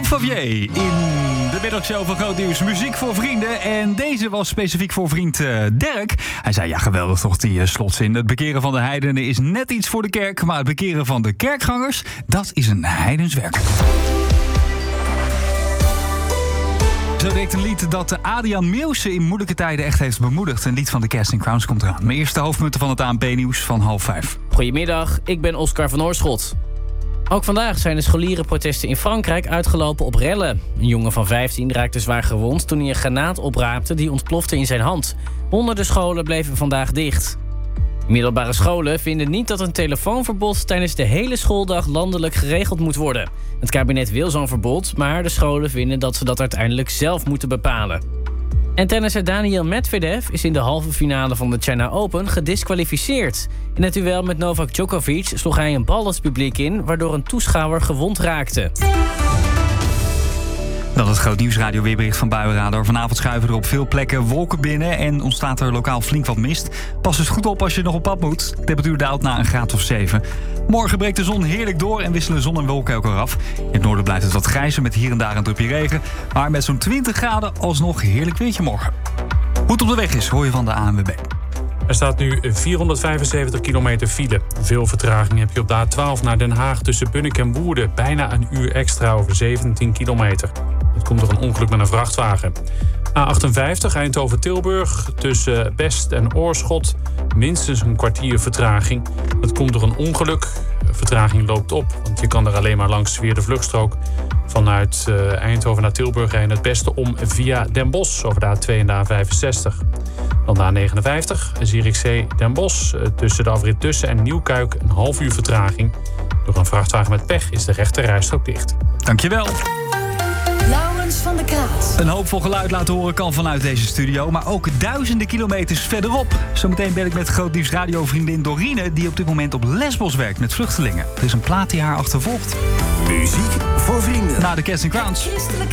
Favier in de middagshow van Groot Nieuws. Muziek voor vrienden. En deze was specifiek voor vriend Dirk. Hij zei, ja geweldig toch die slotzin. Het bekeren van de heidenen is net iets voor de kerk. Maar het bekeren van de kerkgangers, dat is een heidenswerk. Zo direct een lied dat Adriaan Meeuwse in moeilijke tijden echt heeft bemoedigd. Een lied van de Casting Crowns komt eraan. Mijn eerste hoofdpunten van het ANP-nieuws van 4:30. Goedemiddag, ik ben Oscar van Oorschot. Ook vandaag zijn de scholierenprotesten in Frankrijk uitgelopen op rellen. Een jongen van 15 raakte zwaar gewond toen hij een granaat opraapte die ontplofte in zijn hand. Honderden scholen bleven vandaag dicht. Middelbare scholen vinden niet dat een telefoonverbod tijdens de hele schooldag landelijk geregeld moet worden. Het kabinet wil zo'n verbod, maar de scholen vinden dat ze dat uiteindelijk zelf moeten bepalen. En tennisser Daniil Medvedev is in de halve finale van de China Open gediskwalificeerd. In het duel met Novak Djokovic sloeg hij een bal het publiek in, waardoor een toeschouwer gewond raakte. Dan het Groot Nieuwsradio weerbericht van Buienradar. Vanavond schuiven er op veel plekken wolken binnen en ontstaat er lokaal flink wat mist. Pas dus goed op als je nog op pad moet. De temperatuur daalt naar een graad of 7. Morgen breekt de zon heerlijk door en wisselen zon en wolken elkaar af. In het noorden blijft het wat grijzer met hier en daar een drupje regen. Maar met zo'n 20 graden alsnog heerlijk weertje morgen. Hoe het op de weg is, hoor je van de ANWB. Er staat nu 475 kilometer file. Veel vertraging heb je op de A12 naar Den Haag tussen Bunnik en Woerden. Bijna een uur extra over 17 kilometer. Het komt door een ongeluk met een vrachtwagen. A58 Eindhoven-Tilburg tussen Best en Oorschot. Minstens een kwartier vertraging. Dat komt door een ongeluk. Vertraging loopt op, want je kan er alleen maar langs via de vluchtstrook. Vanuit Eindhoven naar Tilburg rijden het beste om via Den Bosch over de A2 en de A65. Dan de A59, Zierikzee Den Bosch. Tussen de afrit Tussen en Nieuwkuik een half uur vertraging. Door een vrachtwagen met pech is de rechte rijstrook dicht. Dankjewel. Laurens van der Kraat. Een hoopvol geluid laten horen kan vanuit deze studio, maar ook duizenden kilometers verderop. Zometeen ben ik met Groot Nieuws radiovriendin Dorine, die op dit moment op Lesbos werkt met vluchtelingen. Er is een plaat die haar achtervolgt. Muziek voor vrienden. Na de Casting Crowns.